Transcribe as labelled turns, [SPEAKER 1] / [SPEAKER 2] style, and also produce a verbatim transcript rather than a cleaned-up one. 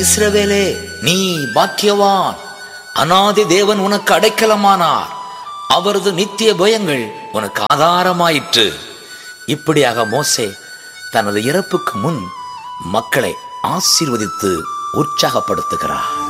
[SPEAKER 1] இஸ்ரவேலே, நீ பாக்கியவான். அநாதி தேவன் உனக்கு அடைக்கலமானார். அவரது நித்திய பயங்கள் உனக்கு ஆதாரமாயிற்று. இப்படியாக மோசே தனது இறப்புக்கு முன் மக்களை ஆசீர்வதித்து உற்சாகப்படுத்துகிறார்.